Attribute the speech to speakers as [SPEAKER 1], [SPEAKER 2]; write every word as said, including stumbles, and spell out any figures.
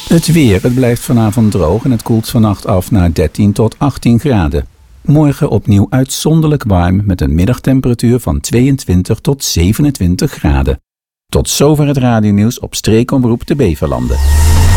[SPEAKER 1] Het weer, het blijft vanavond droog en het koelt vannacht af naar dertien tot achttien graden. Morgen opnieuw uitzonderlijk warm met een middagtemperatuur van tweeëntwintig tot zevenentwintig graden. Tot zover het radionieuws op streekomroep de Beverlanden.